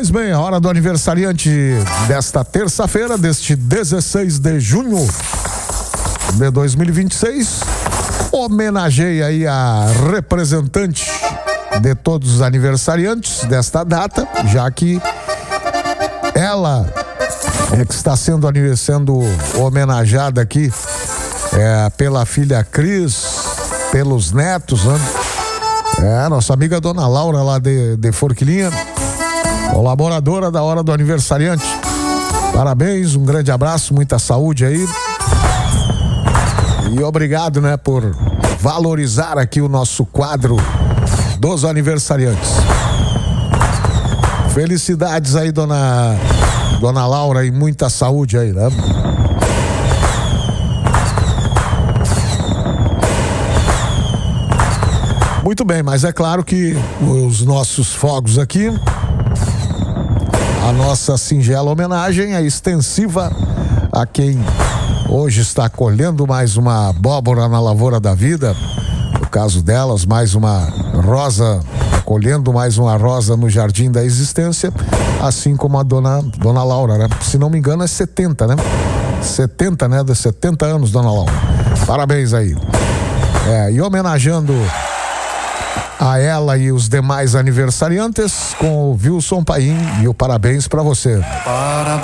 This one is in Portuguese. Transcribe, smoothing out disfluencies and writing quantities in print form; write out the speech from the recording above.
Pois bem, a hora do aniversariante desta terça-feira, deste 16 de junho de 2026. Homenageei aí a representante de todos os aniversariantes desta data, já que ela é que está sendo homenageada aqui pela filha Cris, pelos netos, né? Nossa amiga Dona Laura lá de Forquilinha, colaboradora da hora do aniversariante. Parabéns, um grande abraço, muita saúde aí. E obrigado, né, por valorizar aqui o nosso quadro dos aniversariantes. Felicidades aí, Dona Laura, e muita saúde aí, né? Muito bem, mas é claro que os nossos fogos aqui, a nossa singela homenagem é extensiva a quem hoje está colhendo mais uma abóbora na lavoura da vida. No caso delas, mais uma rosa, colhendo mais uma rosa no jardim da existência, assim como a Dona Laura, né? Se não me engano é 70, né? 70, né? De 70 anos, Dona Laura. Parabéns aí. E homenageando a ela e os demais aniversariantes com o Wilson Paim, e o parabéns para você.